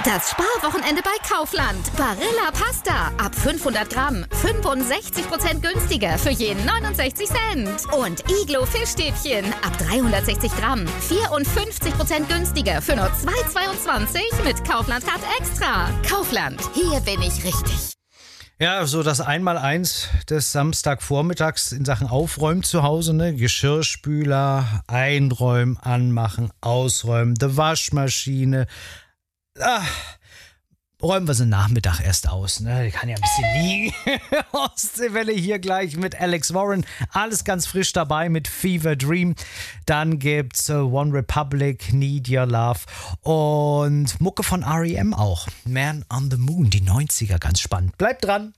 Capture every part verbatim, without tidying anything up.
Das Sparwochenende bei Kaufland. Barilla Pasta ab fünfhundert Gramm. fünfundsechzig Prozent günstiger für jeden neunundsechzig Cent. Und Iglo Fischstäbchen ab dreihundertsechzig Gramm. vierundfünfzig Prozent günstiger für nur zwei Euro zweiundzwanzig mit Kaufland Card Extra. Kaufland, hier bin ich richtig. Ja, so das Einmaleins des Samstagvormittags in Sachen Aufräumen zu Hause, ne? Geschirrspüler, einräumen, anmachen, ausräumen, die Waschmaschine. Ah, räumen wir sie Nachmittag erst aus, ne? Die kann ja ein bisschen liegen. Ostseewelle hier gleich mit Alex Warren. Alles ganz frisch dabei mit Fever Dream. Dann gibt's uh, One Republic, Need Your Love und Mucke von R E M auch. Man on the Moon, die neunziger, ganz spannend. Bleibt dran.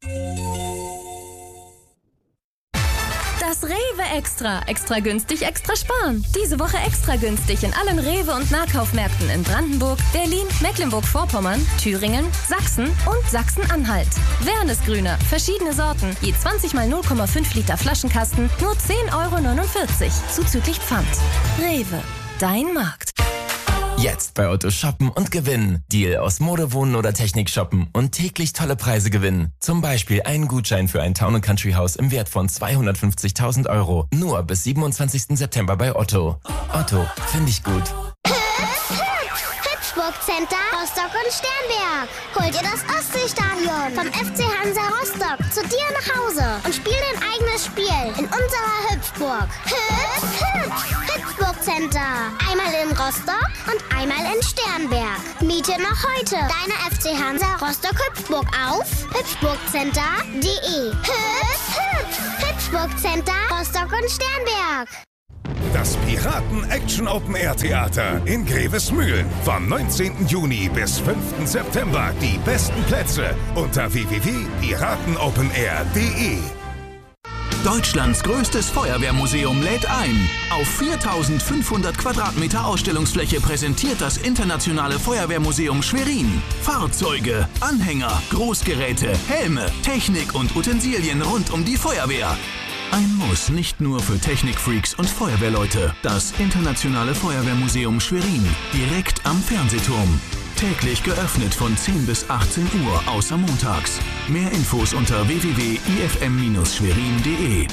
Das Rewe Extra. Extra günstig, extra sparen. Diese Woche extra günstig in allen Rewe- und Nahkaufmärkten in Brandenburg, Berlin, Mecklenburg-Vorpommern, Thüringen, Sachsen und Sachsen-Anhalt. Wernesgrüner, verschiedene Sorten, je zwanzig mal null Komma fünf Liter Flaschenkasten, nur zehn Euro neunundvierzig, zuzüglich Pfand. Rewe, dein Markt. Jetzt bei Otto shoppen und gewinnen. Deal aus Mode, Wohnen oder Technik shoppen und täglich tolle Preise gewinnen. Zum Beispiel einen Gutschein für ein Town- und Country-Haus im Wert von zweihundertfünfzigtausend Euro. Nur bis siebenundzwanzigsten September bei Otto. Otto, finde ich gut. Hüpfburg Center, Rostock und Sternberg. Holt ihr das Ostseestadion vom F C Hansa Rostock zu dir nach Hause und spiel dein eigenes Spiel in unserer Hüpfburg. Hüpf, hüpf, Hüpfburg Center. Einmal in Rostock und einmal in Sternberg. Miete noch heute deine F C Hansa Rostock Hüpfburg auf hüpfburgcenter punkt de. Hüpf, hüpf, Hüpfburg Center, Rostock und Sternberg. Das Piraten-Action-Open-Air-Theater in Grevesmühlen. Vom neunzehnten Juni bis fünften September. Die besten Plätze unter w w w punkt piratenopenair punkt de. Deutschlands größtes Feuerwehrmuseum lädt ein. Auf viertausendfünfhundert Quadratmeter Ausstellungsfläche präsentiert das Internationale Feuerwehrmuseum Schwerin Fahrzeuge, Anhänger, Großgeräte, Helme, Technik und Utensilien rund um die Feuerwehr. Ein Muss nicht nur für Technikfreaks und Feuerwehrleute. Das Internationale Feuerwehrmuseum Schwerin, direkt am Fernsehturm. Täglich geöffnet von zehn bis achtzehn Uhr, außer montags. Mehr Infos unter w w w punkt i f m schwerin punkt de.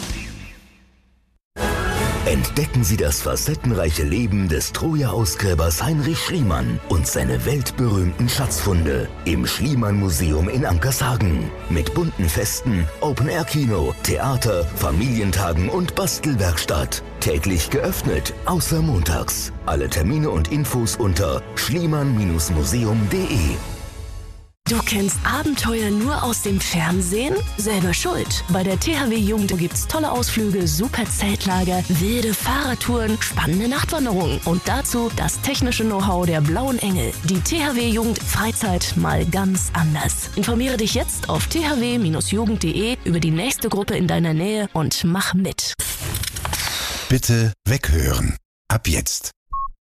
Entdecken Sie das facettenreiche Leben des Troja-Ausgräbers Heinrich Schliemann und seine weltberühmten Schatzfunde im Schliemann-Museum in Ankershagen. Mit bunten Festen, Open-Air-Kino, Theater, Familientagen und Bastelwerkstatt. Täglich geöffnet, außer montags. Alle Termine und Infos unter schliemann museum punkt de. Du kennst Abenteuer nur aus dem Fernsehen? Selber schuld. Bei der T H W Jugend gibt's tolle Ausflüge, super Zeltlager, wilde Fahrradtouren, spannende Nachtwanderungen und dazu das technische Know-how der Blauen Engel. Die T H W Jugend Freizeit mal ganz anders. Informiere dich jetzt auf t h w jugend punkt de über die nächste Gruppe in deiner Nähe und mach mit. Bitte weghören. Ab jetzt.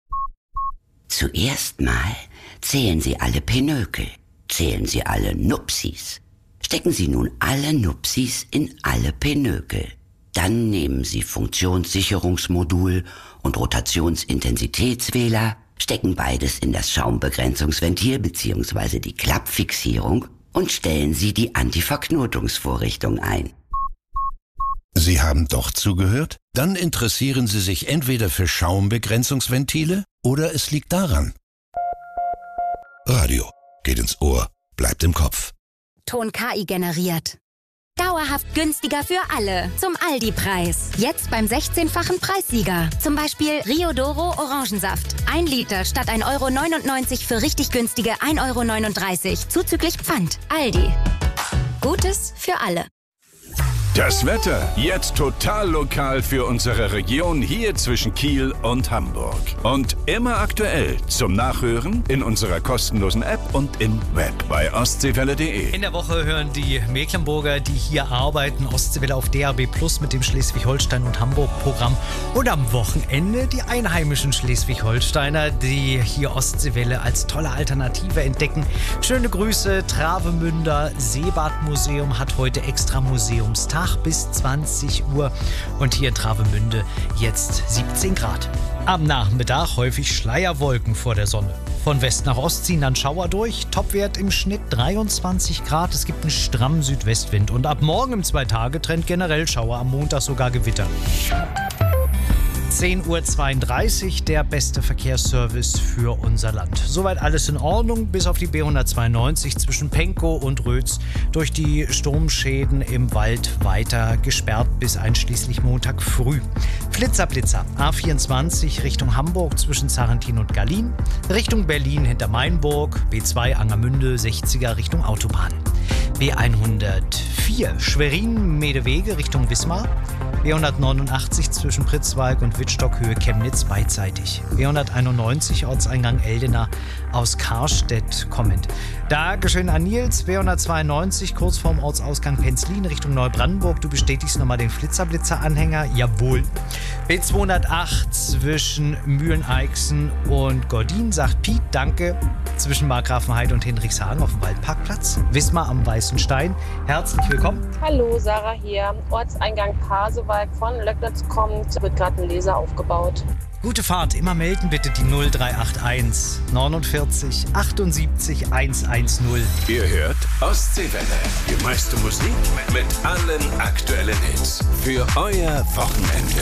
Zuerst mal zählen Sie alle Pinökel. Zählen Sie alle Nupsis. Stecken Sie nun alle Nupsis in alle Pinökel. Dann nehmen Sie Funktionssicherungsmodul und Rotationsintensitätswähler, stecken beides in das Schaumbegrenzungsventil bzw. die Klappfixierung und stellen Sie die Antiverknotungsvorrichtung ein. Sie haben doch zugehört? Dann interessieren Sie sich entweder für Schaumbegrenzungsventile oder es liegt daran. Radio. Geht ins Ohr, bleibt im Kopf. Ton K I generiert. Dauerhaft günstiger für alle. Zum Aldi-Preis. Jetzt beim sechzehnfachen Preissieger. Zum Beispiel Riodoro Orangensaft. Ein Liter statt ein Euro neunundneunzig für richtig günstige ein Euro neununddreißig. Zuzüglich Pfand. Aldi. Gutes für alle. Das Wetter jetzt total lokal für unsere Region hier zwischen Kiel und Hamburg. Und immer aktuell zum Nachhören in unserer kostenlosen App und im Web bei ostseewelle punkt de. In der Woche hören die Mecklenburger, die hier arbeiten, Ostseewelle auf D A B Plus mit dem Schleswig-Holstein und Hamburg-Programm. Und am Wochenende die einheimischen Schleswig-Holsteiner, die hier Ostseewelle als tolle Alternative entdecken. Schöne Grüße, Travemünder Seebadmuseum hat heute extra Museumstag. Tag bis zwanzig Uhr. Und hier in Travemünde jetzt siebzehn Grad. Am Nachmittag häufig Schleierwolken vor der Sonne. Von West nach Ost ziehen dann Schauer durch. Topwert im Schnitt dreiundzwanzig Grad. Es gibt einen strammen Südwestwind. Und ab morgen im Zwei-Tage-Trend generell Schauer. Am Montag sogar Gewitter. zehn Uhr zweiunddreißig, der beste Verkehrsservice für unser Land. Soweit alles in Ordnung, bis auf die B hundertzweiundneunzig zwischen Pankow und Rötz. Durch die Sturmschäden im Wald weiter gesperrt bis einschließlich Montag früh. Flitzer, Blitzer, A vierundzwanzig Richtung Hamburg zwischen Sarrentin und Gallien. Richtung Berlin hinter Mainburg, B zwei Angermünde, sechziger Richtung Autobahn. B hundertvier Schwerin-Medewege Richtung Wismar. B hundertneunundachtzig zwischen Pritzwalk und Wittstock Höhe Chemnitz beidseitig. B hunderteinundneunzig Ortseingang Eldena aus Karstedt kommend. Dankeschön an Nils. B hundertzweiundneunzig kurz vorm Ortsausgang Penzlin Richtung Neubrandenburg. Du bestätigst nochmal den Flitzer-Blitzer-Anhänger. Jawohl. B zweihundertacht zwischen Mühleneixen und Gordin sagt Piet, danke. Zwischen Markgrafenheide und Hinrichshagen auf dem Waldparkplatz. Wismar am Weißen Stein. Herzlich willkommen. Hallo, Sarah hier. Ortseingang Pasewalk von Löcknitz kommt. Wird gerade ein Laser aufgebaut. Gute Fahrt. Immer melden bitte die null drei acht eins neunundvierzig achtundsiebzig hundertzehn. Ihr hört Ostseewelle. Die meiste Musik mit allen aktuellen Hits. Für euer Wochenende.